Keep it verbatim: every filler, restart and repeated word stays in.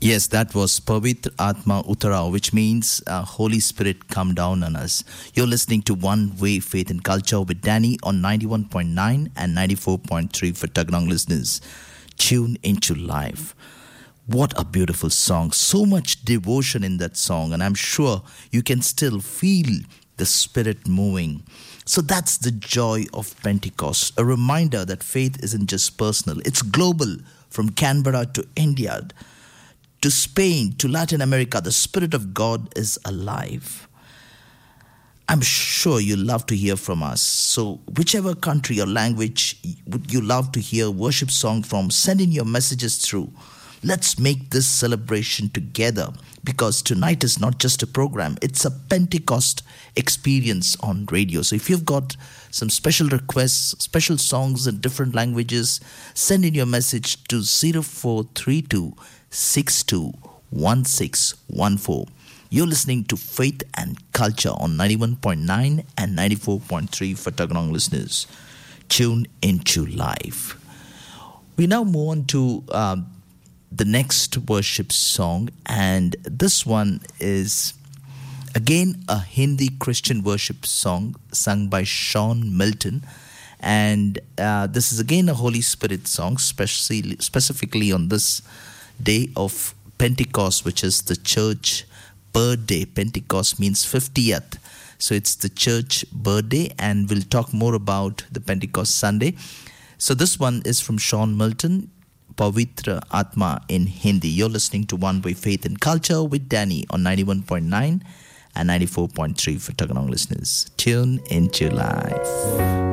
Yes, that was Pavitra Atma Utarao, which means uh, Holy Spirit come down on us. You're listening to One Way Faith and Culture with Danny on ninety-one point nine and ninety-four point three for Tagnong listeners. Tune into life. What a beautiful song. So much devotion in that song, and I'm sure you can still feel the Spirit moving. So that's the joy of Pentecost, a reminder that faith isn't just personal, it's global. From Canberra to India, to Spain, to Latin America, the Spirit of God is alive. I'm sure you love to hear from us. So whichever country or language would you love to hear worship song from, send in your messages through. Let's make this celebration together, because tonight is not just a program, it's a Pentecost experience on radio. So if you've got some special requests, special songs in different languages, send in your message to zero four three two six two one six one four. You're listening to Faith and Culture on ninety-one point nine and ninety-four point three for Tagnong listeners. Tune into life. We now move on to uh, the next worship song, and this one is again a Hindi Christian worship song sung by Sean Milton, and uh, this is again a Holy Spirit song, specially, specifically on this day of Pentecost, which is the church birthday. Pentecost means fiftieth, so it's the church birthday, and we'll talk more about the Pentecost Sunday. So this one is from Sean Milton, Pavitra Atma in Hindi. You're listening to One Way Faith and Culture with Danny on ninety-one point nine and ninety-four point three for Taganong listeners. Tune into life.